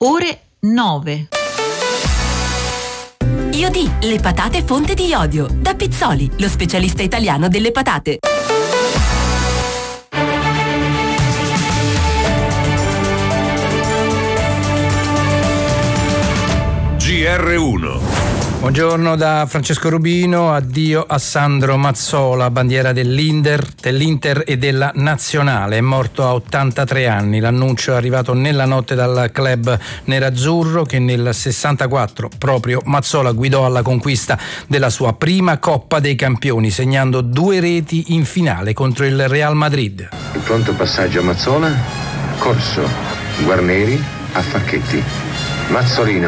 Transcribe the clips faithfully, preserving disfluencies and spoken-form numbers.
ore nove. Iodì, le patate fonte di iodio. Da Pizzoli, lo specialista italiano delle patate. G R uno. Buongiorno da Francesco Rubino, addio a Sandro Mazzola, bandiera dell'Inter, dell'Inter e della Nazionale, è morto a ottantatré anni. L'annuncio è arrivato nella notte dal club nerazzurro che nel sessantaquattro proprio Mazzola guidò alla conquista della sua prima Coppa dei Campioni, segnando due reti in finale contro il Real Madrid. Il pronto passaggio a Mazzola, corso, Guarneri a Facchetti, Mazzolino,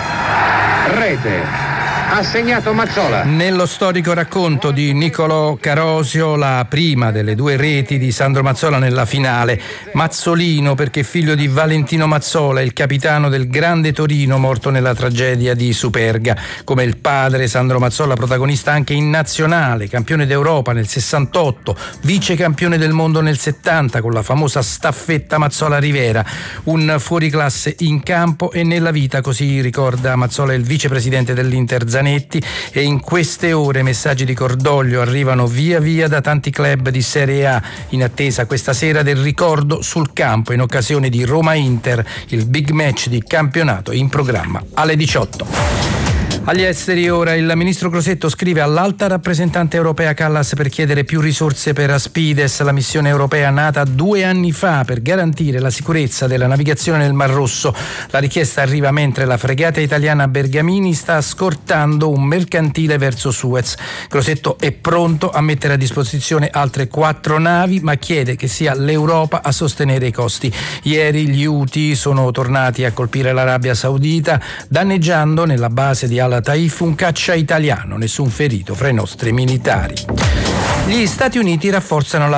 rete. Ha segnato Mazzola. Nello storico racconto di Niccolò Carosio, la prima delle due reti di Sandro Mazzola nella finale. Mazzolino perché figlio di Valentino Mazzola, il capitano del Grande Torino morto nella tragedia di Superga. Come il padre, Sandro Mazzola protagonista anche in nazionale, campione d'Europa nel sessantotto, vice campione del mondo nel settanta con la famosa staffetta Mazzola-Rivera. Un fuoriclasse in campo e nella vita, così ricorda Mazzola il vicepresidente dell'Inter Zanetti. E in queste ore messaggi di cordoglio arrivano via via da tanti club di Serie A in attesa questa sera del ricordo sul campo in occasione di Roma-Inter, il big match di campionato in programma alle diciotto. Agli esteri ora il ministro Crosetto scrive all'alta rappresentante europea Callas per chiedere più risorse per Aspides, la missione europea nata due anni fa per garantire la sicurezza della navigazione nel Mar Rosso. La richiesta arriva mentre la fregata italiana Bergamini sta scortando un mercantile verso Suez. Crosetto è pronto a mettere a disposizione altre quattro navi, ma chiede che sia l'Europa a sostenere i costi. Ieri gli Houthi sono tornati a colpire l'Arabia Saudita, danneggiando nella base di Al Taif un caccia italiano, nessun ferito fra i nostri militari. Gli Stati Uniti rafforzano la